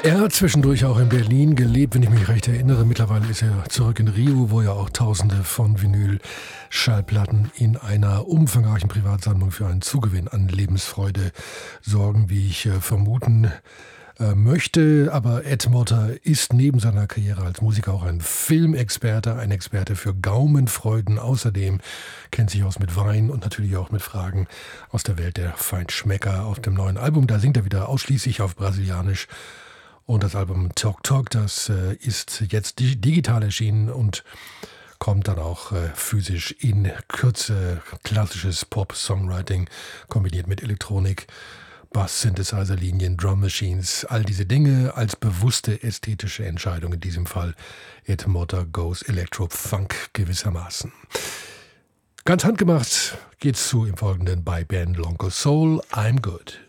Er hat zwischendurch auch in Berlin gelebt, wenn ich mich recht erinnere. Mittlerweile ist er zurück in Rio, wo ja auch Tausende von Vinyl-Schallplatten in einer umfangreichen Privatsammlung für einen Zugewinn an Lebensfreude sorgen, wie ich vermuten möchte. Aber Ed Motter ist neben seiner Karriere als Musiker auch ein Filmexperte, ein Experte für Gaumenfreuden. Außerdem kennt sich aus mit Wein und natürlich auch mit Fragen aus der Welt der Feinschmecker. Auf dem neuen Album, da singt er wieder ausschließlich auf Brasilianisch. Und das Album Talk Talk, das ist jetzt digital erschienen und kommt dann auch physisch in Kürze. Klassisches Pop-Songwriting kombiniert mit Elektronik, Bass, Synthesizer-Linien, Drum Machines, all diese Dinge als bewusste ästhetische Entscheidung. In diesem Fall Ed Motter Goes Electro-Funk gewissermaßen. Ganz handgemacht geht's zu im Folgenden bei Ben Longo Soul, I'm Good.